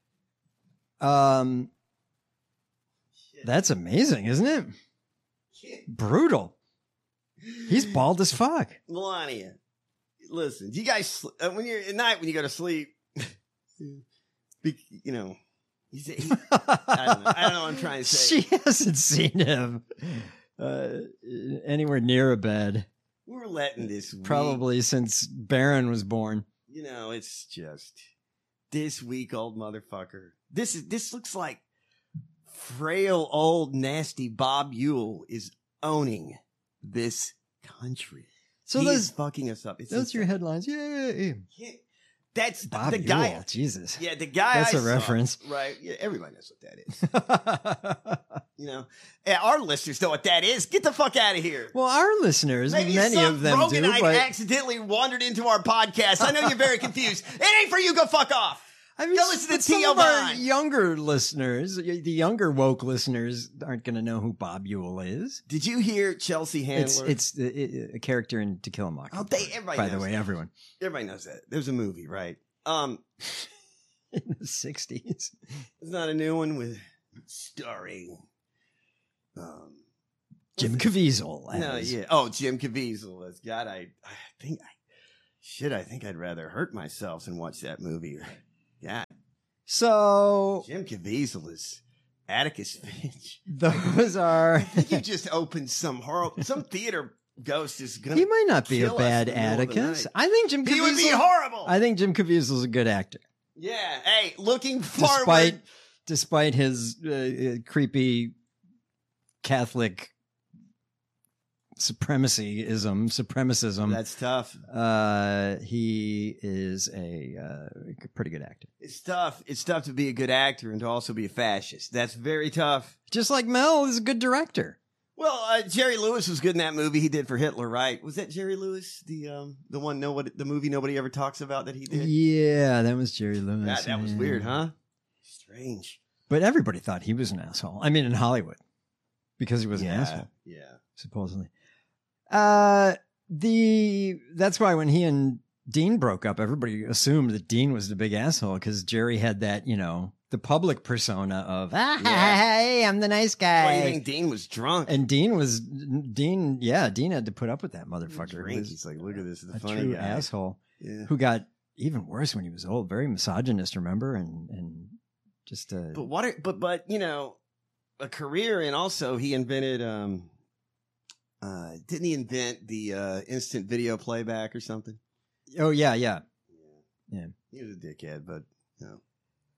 Um, that's amazing, isn't it? Brutal. He's bald as fuck. Melania, listen, do you guys, sl- uh, when you're at night, when you go to sleep, be, you know, he's, he, I don't know. I don't know what I'm trying to say. She hasn't seen him uh, anywhere near a bed, We're letting this weak- probably since Barron was born. you know, it's just this weak old motherfucker. This is, this looks like frail old nasty Bob Ewell is owning this country. So he those, is fucking us up. It's those are your insane. headlines. Yay. Yeah. That's Bob the guy. Ewell, Jesus. Yeah, the guy. That's I a saw, reference. right? Yeah, everybody knows what that is. You know, yeah, our listeners know what that is. Get the fuck out of here. Well, our listeners, Maybe many some of them do, Roganite but accidentally wandered into our podcast. I know you're very confused. It ain't for you. Go fuck off. I mean, Go listen to but some T O of our Vine. younger listeners, the younger woke listeners, aren't going to know who Bob Ewell is. Did you hear Chelsea Handler? It's it's a, a character in To Kill a Mockingbird. Oh, they- everybody by the knows way, that. everyone Everybody knows that. There's a movie, right? Um, in the sixties. it's not a new one with starring um Jim Caviezel. No, as- yeah. Oh, Jim Caviezel. As God, I, I think, I, shit, I think I'd rather hurt myself than watch that movie. Yeah. So Jim Caviezel is Atticus Finch. those are. I think you just opened some horrible, some theater ghost is gonna. He might not be a kill us bad in the middle of the Atticus. night. I think Jim Caviezel. He would be horrible. I think Jim Caviezel's a good actor, yeah. Hey, looking forward. despite despite his uh, uh, creepy Catholic supremacyism, supremacism. That's tough. Uh, he is a uh, pretty good actor. It's tough. It's tough to be a good actor and to also be a fascist. That's very tough. Just like Mel is a good director. Well, uh, Jerry Lewis was good in that movie he did for Hitler, right? Was that Jerry Lewis, the um, the one nobody, the movie nobody ever talks about that he did? Yeah, that was Jerry Lewis. That, that was yeah. weird, huh? Strange. But everybody thought he was an asshole. I mean, in Hollywood, because he was yeah, an asshole, yeah. supposedly. Uh, the that's why when he and Dean broke up, everybody assumed that Dean was the big asshole because Jerry had that, you know, the public persona of, ah, Yeah. hey, I'm the nice guy. Why do you think Dean was drunk? And Dean was Dean. Yeah, Dean had to put up with that motherfucker. Drink. He was He's like, look at this, the a funny true guy. asshole Yeah. who got even worse when he was old. Very misogynist, remember? And and just uh, But what? Are, but but you know, a career, and also he invented. um uh Didn't he invent the uh instant video playback or something? oh yeah, yeah. Yeah. Yeah. He was a dickhead, but you know.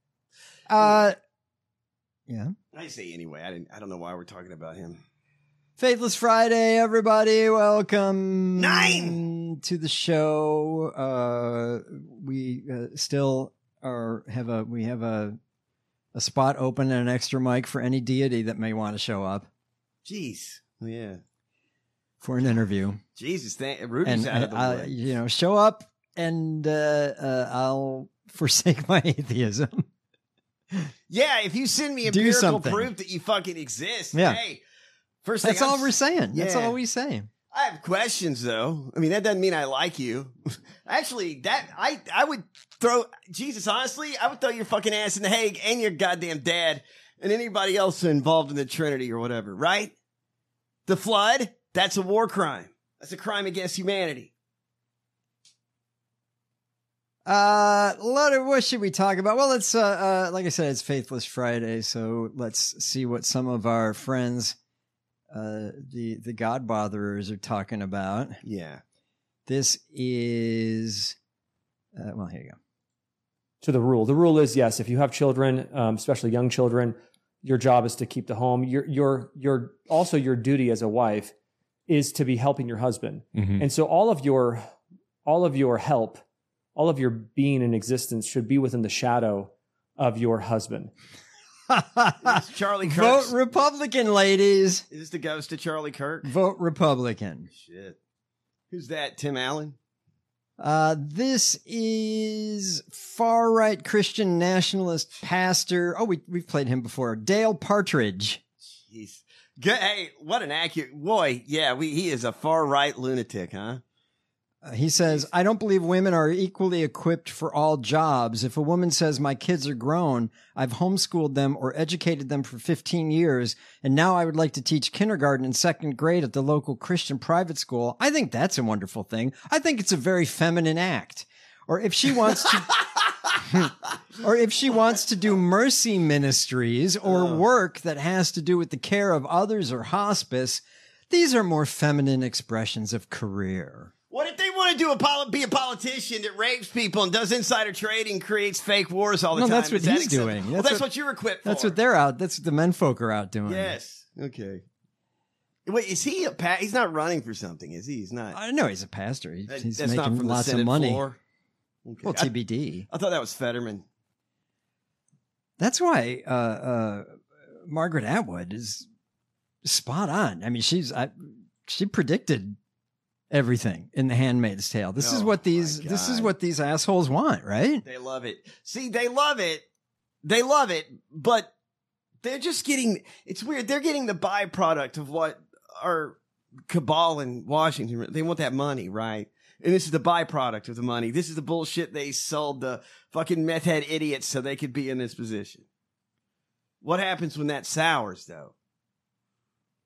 Uh, yeah. I say anyway. I didn't. I don't know why we're talking about him. Faithless Friday, everybody. Welcome Nine! to the show. Uh, we uh, still are have a we have a a spot open and an extra mic for any deity that may want to show up Jeez. Yeah. for an interview. Jesus. Thank. Rudy's And out of the I, way. you know, show up and uh, uh, I'll forsake my atheism. Yeah. If you send me Do empirical something. proof that you fucking exist, Yeah. hey. First thing That's all I'm- we're saying. That's Yeah. all we say. I have questions though. I mean, that doesn't mean I like you. Actually, that I I would throw Jesus. Honestly, I would throw your fucking ass in the Hague and your goddamn dad and anybody else involved in the Trinity or whatever. Right? The flood. That's a war crime. That's a crime against humanity. Uh, lot of, what should we talk about? Well, it's uh, uh, like I said, it's Faithless Friday, so let's see what some of our friends, uh, the the God Botherers, are talking about. Yeah. This is, uh, well, here you go. To the rule. The rule is yes, if you have children, um, especially young children, your job is to keep the home. Your your your also your duty as a wife is to be helping your husband. Mm-hmm. And so all of your all of your help, all of your being in existence should be within the shadow of your husband. It's Charlie Kirk. Vote Republican, ladies. Is this the ghost of Charlie Kirk? Vote Republican. Shit. Who's that? Tim Allen? Uh, this is far right Christian nationalist pastor. Oh, we we've played him before. Dale Partridge. Jeez. Good. Hey, what an accurate boy. Yeah, we he is a far right lunatic, huh? Uh, he says, I don't believe women are equally equipped for all jobs. If a woman says, my kids are grown, I've homeschooled them or educated them for fifteen years, and now I would like to teach kindergarten and second grade at the local Christian private school, I think that's a wonderful thing. I think it's a very feminine act. Or if she wants to, or if she wants to do mercy ministries or Oh. work that has to do with the care of others or hospice, these are more feminine expressions of career. What if they want to do a poli- be a politician that rapes people and does insider trading, creates fake wars all the No, time? that's what Is that he's acceptable? doing. Well, That's that's what- what, you're equipped for. That's what they're out. That's what the men folk are out doing. Yes. Okay. Wait, is he a pa- He's not running for something, is he? He's not. I know he's a pastor. He- That- he's that's not making from the lots Senate of money. floor? Okay. Well, I- T B D. I, thought that was Fetterman. That's why uh, uh, Margaret Atwood is spot on. I mean, she's I, she predicted everything in The Handmaid's Tale. This is Oh, what these my this is God. what these assholes want, right? They love it. See, they love it. They love it, but they're just getting, it's weird. They're getting the byproduct of what our cabal in Washington, they want that money, right? And this is the byproduct of the money. This is the bullshit they sold the fucking meth head idiots so they could be in this position. What happens when that sours, though?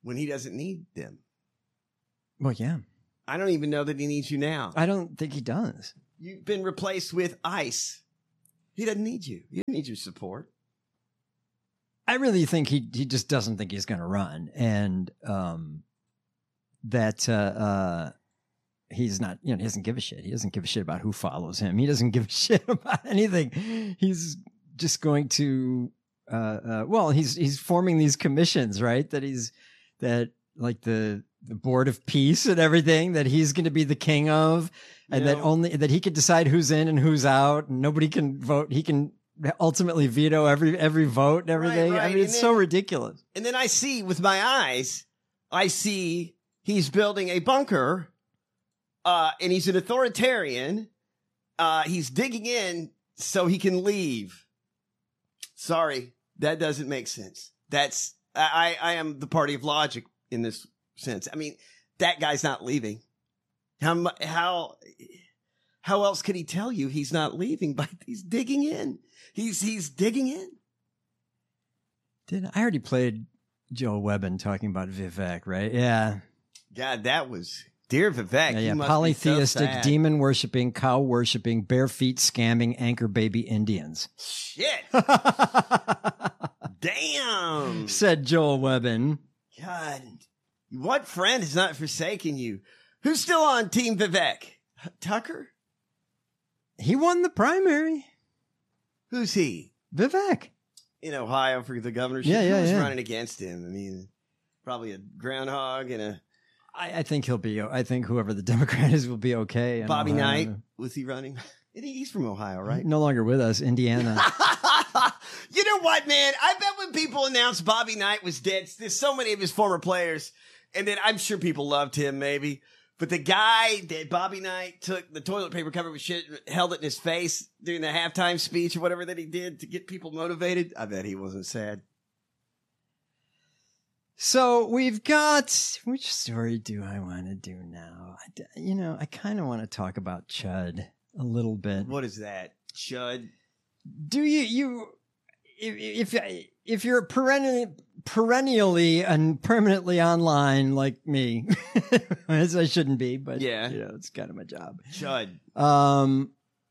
when he doesn't need them. Well, yeah. I don't even know that he needs you now. I don't think he does. You've been replaced with ice. He doesn't need you. You don't need your support. I really think he he just doesn't think he's going to run, and um, that uh, uh, he's not. You know, he doesn't give a shit. He doesn't give a shit about who follows him. He doesn't give a shit about anything. He's just going to. Uh, uh, well, he's he's forming these commissions, right? That he's that like the the board of peace and everything that he's going to be the king of, and You that know- only that he could decide who's in and who's out, and nobody can vote. He can ultimately veto every every vote and everything. right. I mean, And it's then- so ridiculous. And then I see with my eyes, I see he's building a bunker, uh, and he's an authoritarian. Uh, he's digging in so he can leave. Sorry, that doesn't make sense. That's I, I am the party of logic in this sense. I mean, that guy's not leaving. How mu- how how else could he tell you he's not leaving? But he's digging in. He's he's digging in. Did I already played Joe Webbin talking about Vivek, right? Yeah. God, that was dear Vivek. Yeah, you yeah. must be so Polytheistic, sad. demon worshipping, cow worshipping, bare feet scamming, anchor baby Indians. Shit. Damn. Said Joel Webbin. God, what friend has not forsaken you? Who's still on Team Vivek? Tucker? He won the primary. Who's he? Vivek. In Ohio for the governorship? Yeah, yeah, Who's yeah. running against him? I mean, probably a groundhog and a I, I think he'll be. I think whoever the Democrat is will be okay. in Bobby Ohio. Knight. Was he running? He's from Ohio, right? No longer with us, Indiana. You know what, man? I bet when people announced Bobby Knight was dead, there's so many of his former players, and then I'm sure people loved him, maybe. But the guy that Bobby Knight took the toilet paper covered with shit, held it in his face during the halftime speech or whatever that he did to get people motivated, I bet he wasn't sad. So we've got, which story do I want to do now? I d you know, I kind of want to talk about Chud a little bit. What is that? Chud? Do you, you, if, if, if you're perennially, perennially and permanently online like me, as I shouldn't be, but Yeah. you know, it's kind of my job. Chud. Um,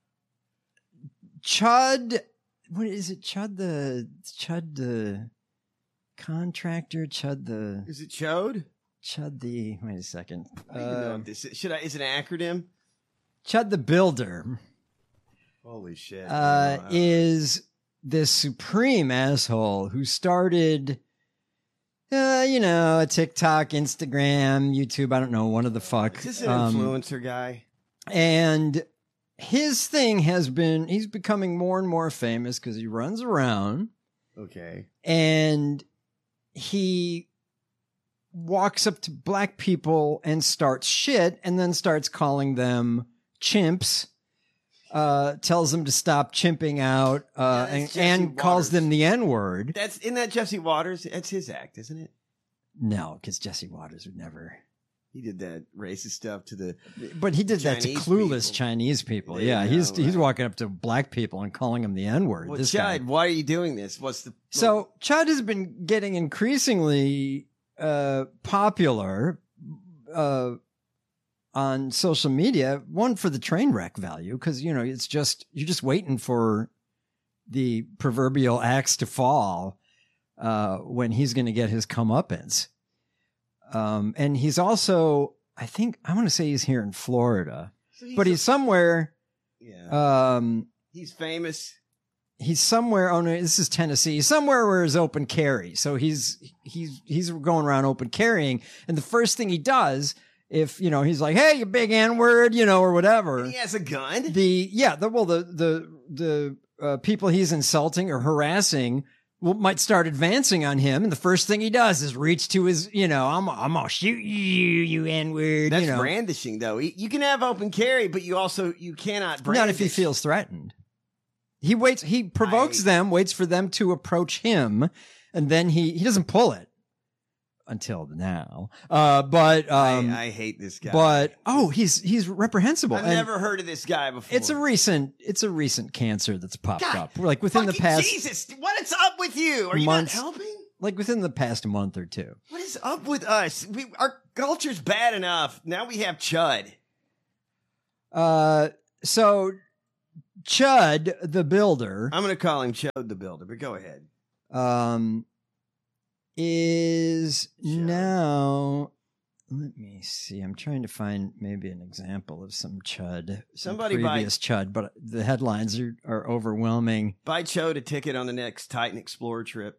Chud, what is it? Chud the, Chud the contractor, Chud the, Is it Chode? Chud the, wait a second. I don't even know Uh, what this is. Should I, is it an acronym? Chud the Builder Holy shit. uh, Wow. is this supreme asshole who started, uh, you know, a TikTok, Instagram, YouTube, I don't know, one of the fuck. Is this an Um, influencer guy? And his thing has been, he's becoming more and more famous because he runs around Okay. and he walks up to black people and starts shit and then starts calling them chimps, uh, tells them to stop chimping out, uh, Yeah, that's and, Jesse and calls Waters. them the N word. That's in that Jesse Waters. That's his act, isn't it? No, because Jesse Waters would never. He did that racist stuff to the. But he did that to Chinese clueless people. Chinese people. Yeah, Yeah, he's right. he's walking up to black people and calling them the N word. Well, this guy. Chud, why are you doing this? What's the So Chud has been getting increasingly uh, popular uh, on social media. One for the train wreck value, because you know it's just you're just waiting for the proverbial axe to fall uh, when he's going to get his comeuppance. Um, and he's also, I think, I want to say he's here in Florida, So he's but he's somewhere. yeah. Um, he's famous. he's somewhere. Oh no, this is Tennessee. He's somewhere where there's open carry. So he's he's he's going around open carrying, and the first thing he does, if you know, he's like, "Hey, you big N word," you know, or whatever. He has a gun. The yeah, the well, the the the uh, people he's insulting or harassing will might start advancing on him, and the first thing he does is reach to his, you know, I'm I'm gonna shoot you, you N word. That's you know, brandishing, though. He- You can have open carry, but you also you cannot brandish. not if he feels threatened. He waits. He provokes I- them, waits for them to approach him, and then he he doesn't pull it until now. Uh, but um, I, I hate this guy. but oh, he's he's reprehensible. I've And never heard of this guy before. It's a recent it's a recent cancer that's popped God, up. Like within the Fucking past Jesus, what is up with you? Are you months- not helping? like within the past month or two. What is up with us? We, our culture's bad enough. Now we have Chud. Uh, so Chud the Builder. I'm going to call him Chud the Builder, but go ahead. Um, is Chud. now. Let me see. I'm trying to find maybe an example of some Chud. Some Somebody buy- previous Chud, but the headlines are, are overwhelming. Buy Chud a ticket on the next Titan Explorer trip.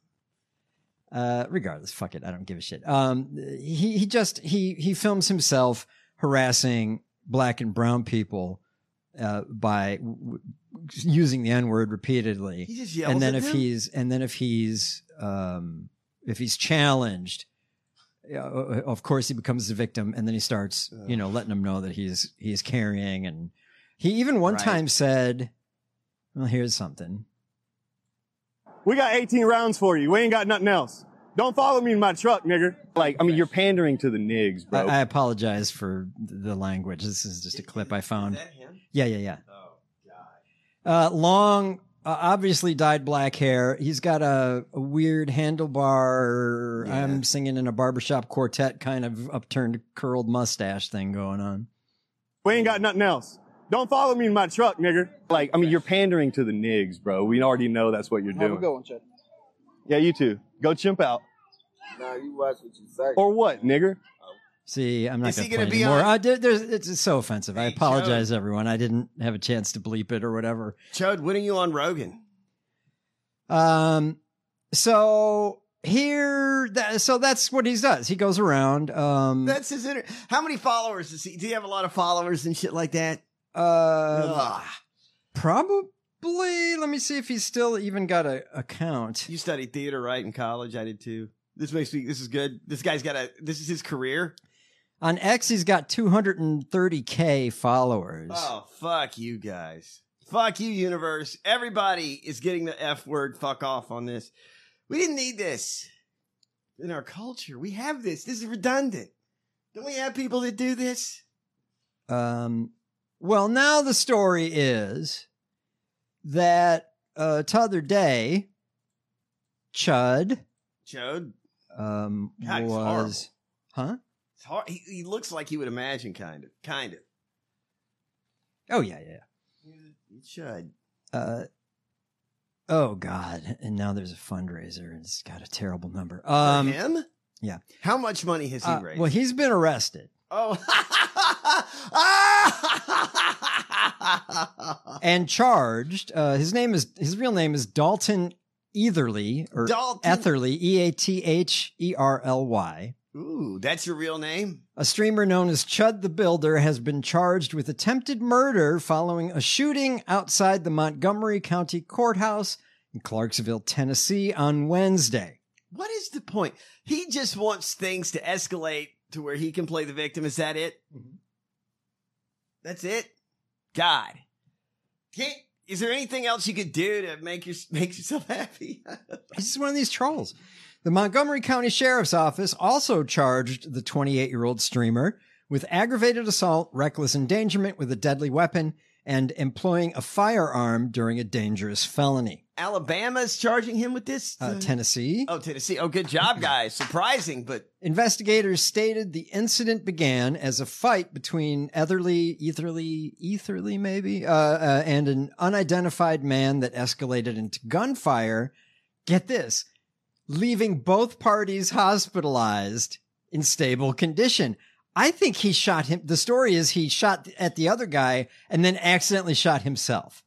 Uh, regardless, fuck it. I don't give a shit. Um, he he just he he films himself harassing black and brown people uh, by w- w- using the N word repeatedly. He just yells and then at if them? he's and then if he's um, if he's challenged, uh, of course he becomes the victim, and then he starts Ugh. you know letting them know that he's he's carrying, and he even one Right. time said, "Well, here's something." We got eighteen rounds for you. We ain't got nothing else. Don't follow me in my truck, nigger. Like, I mean, you're pandering to the niggas, bro. I, I apologize for the language. This is just a clip I found. Is that him? Yeah, yeah, yeah. Oh, God. Uh, long, uh, obviously dyed black hair. He's got a, a weird handlebar. Yeah. I'm singing in a barbershop quartet kind of upturned curled mustache thing going on. We ain't got nothing else. Don't follow me in my truck, nigger. Like, I mean, you're pandering to the niggas, bro. We already know that's what you're doing. Have a good one, Chud. Yeah, you too. Go chimp out. Nah, you watch what you say. Or what, nigger? See, I'm not Is going he to gonna play be anymore. on- Uh, there- there's, it's so offensive. I Hey, apologize, everyone. I didn't have a chance to bleep it or whatever. Chud, when are you on Rogan? Um, so here, that, so that's what he does. He goes around. Um, That's his inter- How many followers does he? Do you have a lot of followers and shit like that? uh, Ugh. probably. Let me see if he's still even got a account. You studied theater, right, in college? I did too. This makes me. This is good. This guy's got a. This is his career. On X, he's got two hundred thirty K followers. Oh, fuck you guys. Fuck you, universe. Everybody is getting the F word fuck off on this. We didn't need this in our culture. We have this. This is redundant. Don't we have people that do this? Um, well, now the story is that uh, t'other day, Chud Chud, um, God, it's was, huh? it's hard. He, he looks like he would imagine, kind of. Kind of. Oh yeah, yeah. He should. Uh, oh God! And now there's a fundraiser, and it's got a terrible number. For Um, him? yeah. How much money has he uh, raised? well, he's been arrested oh. and charged. Uh, his name is his real name is Dalton Etherly or Dalton. Etherly, E A T H E R L Y. Ooh, that's your real name? A streamer known as Chud the Builder has been charged with attempted murder following a shooting outside the Montgomery County Courthouse in Clarksville, Tennessee on Wednesday. What is the point? He just wants things to escalate to where he can play the victim. Is that it? Mhm. That's it? God. Can't, is there anything else you could do to make your, make yourself happy? He's just one of these trolls. The Montgomery County Sheriff's Office also charged the twenty-eight-year-old streamer with aggravated assault, reckless endangerment with a deadly weapon, and employing a firearm during a dangerous felony. Alabama's charging him with this? Uh, Tennessee. Oh, Tennessee. Oh, good job, guys. Surprising, but Investigators stated the incident began as a fight between Etherly, Etherly, Etherly maybe, uh, uh, and an unidentified man that escalated into gunfire. Get this, leaving both parties hospitalized in stable condition. I think he shot him. The story is he shot at the other guy and then accidentally shot himself.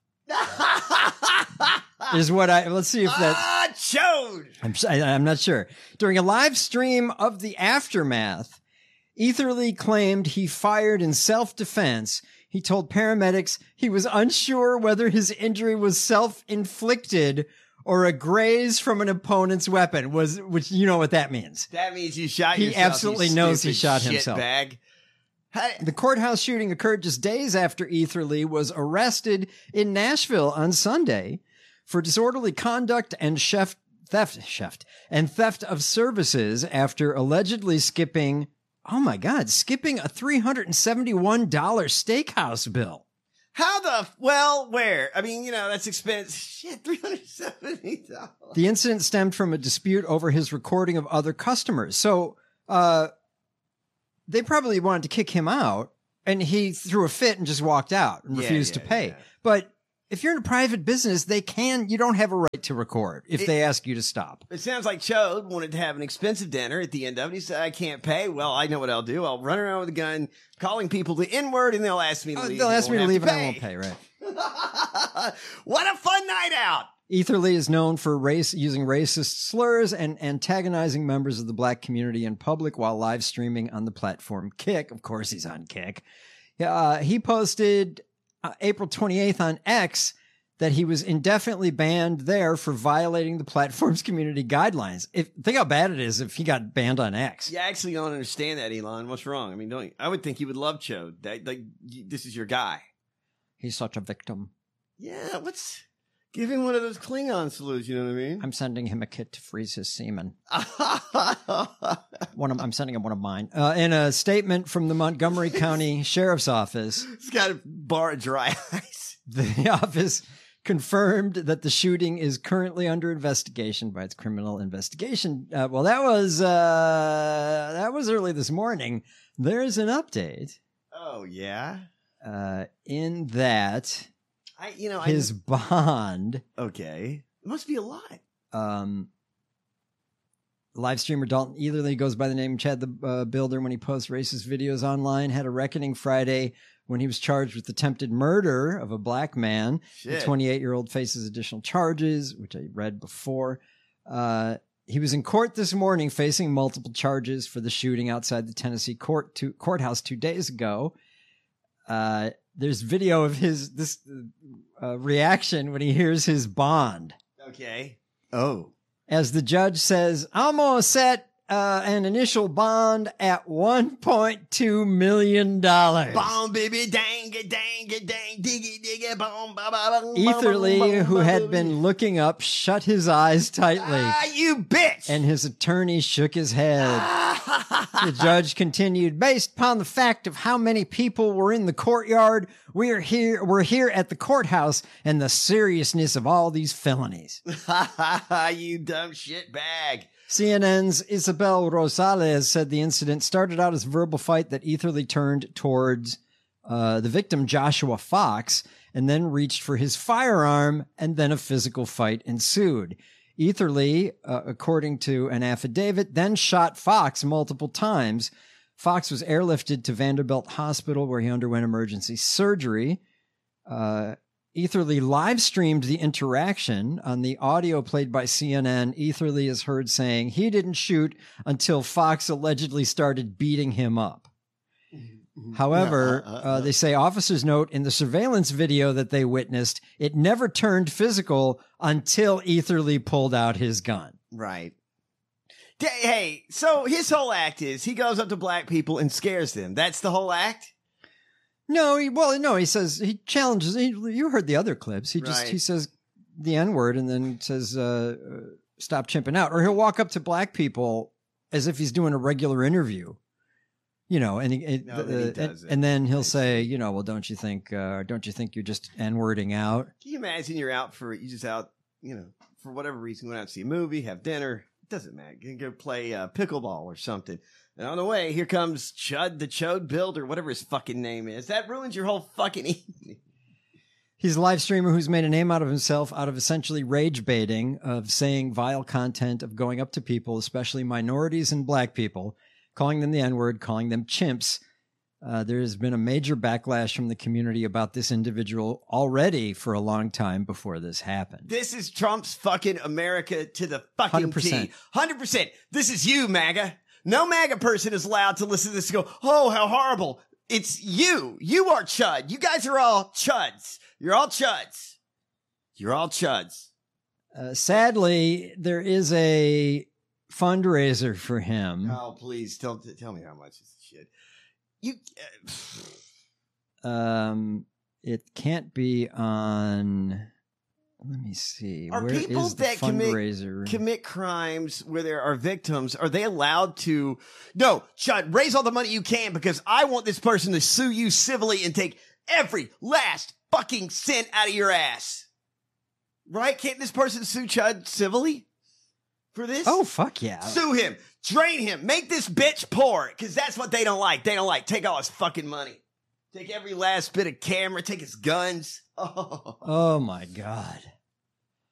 Is what I, let's see if that's. ah, chode. I'm, I, I'm not sure. During a live stream of the aftermath, Etherly claimed he fired in self-defense. He told paramedics he was unsure whether his injury was self-inflicted or a graze from an opponent's weapon. Was which you know what that means. That means you shot He yourself. absolutely you knows he stupid shot shit himself. Bag. How- The courthouse shooting occurred just days after Etherly was arrested in Nashville on Sunday for disorderly conduct and chef theft, chef, and theft of services after allegedly skipping, oh my God, skipping a three hundred seventy-one dollars steakhouse bill. How the, well, where? I mean, you know, that's expensive. Shit, three hundred seventy dollars. The incident stemmed from a dispute over his recording of other customers. So, uh, they probably wanted to kick him out, and he threw a fit and just walked out and Yeah, refused yeah, to pay. yeah. But if you're in a private business, they can, you don't have a right to record if It- they ask you to stop. It sounds like Chode wanted to have an expensive dinner at the end of it. He said, I can't pay. Well, I know what I'll do. I'll run around with a gun, calling people the N-word, and they'll ask me to Oh, leave. they'll and ask me won't to have leave and I won't pay, right? What a fun night out. Etherly is known for race using racist slurs and antagonizing members of the black community in public while live streaming on the platform Kick. Of course, he's on Kick. Uh, he posted uh, April twenty-eighth on X that he was indefinitely banned there for violating the platform's community guidelines. If think how bad it is if he got banned on X. Yeah, I actually don't understand that, Elon. What's wrong? I mean, don't you, I would think you would love Chode. That, like, you, this is your guy. He's such a victim. Yeah, what's... Give him one of those Klingon salutes, you know what I mean? I'm sending him a kit to freeze his semen. One of, I'm sending him one of mine. Uh, in a statement from the Montgomery County Sheriff's Office, He's got a bar of dry ice. the office confirmed that the shooting is currently under investigation by its criminal investigation. Uh, well, that was uh, that was early this morning. There's an update Oh, yeah? uh, in that I, you know, his I... bond. Okay. It must be a lot. Um, live streamer Dalton Etherly goes by the name Chad the uh, Builder when he posts racist videos online. Had a reckoning Friday when he was charged with attempted murder of a black man. The Shit. twenty-eight-year-old faces additional charges, which I read before. Uh, he was in court this morning facing multiple charges for the shooting outside the Tennessee court two, courthouse two days ago. Uh, there's video of his this uh, reaction when he hears his bond. Okay. Oh. As the judge says, I'm going to set uh, an initial bond at one point two million dollars. Bomb, baby, dang it, dang it, dang, diggy, diggy, bomb, ba, ba, ba, Etherly, ba, ba, who ba, had ba. been looking up, shut his eyes tightly, Ah, you bitch! and his attorney shook his head. The judge continued, based upon the fact of how many people were in the courtyard, we are here, we're here at the courthouse and the seriousness of all these felonies. You dumb shit bag. C N N's Isabel Rosales said the incident started out as a verbal fight that Etherly turned towards uh, the victim, Joshua Fox, and then reached for his firearm, and then a physical fight ensued. Etherly, uh, according to an affidavit, then shot Fox multiple times. Fox was airlifted to Vanderbilt Hospital, where he underwent emergency surgery. Uh, Etherly live streamed the interaction. On the audio played by C N N, Etherly is heard saying he didn't shoot until Fox allegedly started beating him up. However, uh, they say officers note in the surveillance video that they witnessed, it never turned physical until Etherly pulled out his gun. Right. D- Hey, so his whole act is he goes up to black people and scares them. That's the whole act? No, he, well, no, he says he challenges. He, you heard the other clips. He just Right. he says the N word and then says, uh, uh, "Stop chimping out." Or he'll walk up to black people as if he's doing a regular interview, you know, and he, it- No, then he uh, does and, it. and then he'll I say, see. you know, well, don't you think, uh, don't you think you're just N wording out? Can you imagine you're out for, you just out, you know, for whatever reason, went out to see a movie, have dinner. It doesn't matter. You can go play uh, pickleball or something. And on the way, here comes Chud the Chode Builder, whatever his fucking name is. That ruins your whole fucking evening. He's a live streamer who's made a name out of himself out of essentially rage baiting, of saying vile content, of going up to people, especially minorities and black people, calling them the N-word, calling them chimps. Uh, there has been a major backlash from the community about this individual already for a long time before this happened. This is Trump's fucking America to the fucking one hundred percent. T. one hundred percent. This is you, MAGA. No MAGA person is allowed to listen to this and go, oh, how horrible. It's you. You are Chud. You guys are all Chuds. You're all Chuds. You're all Chuds. Uh, sadly, there is a fundraiser for him. Oh, please tell tell me how much this shit. You. Uh, Um, it can't be on. Let me see. Are Where people is the that commit- fundraiser? commit crimes where there are victims, are they allowed to? No, Chud, raise all the money you can because I want this person to sue you civilly and take every last fucking cent out of your ass. Right? Can't this person sue Chud civilly for this? Oh, fuck yeah. Sue him. Drain him. Make this bitch poor. Because that's what they don't like. They don't like. Take all his fucking money. Take every last bit of camera. Take his guns. Oh, oh my God.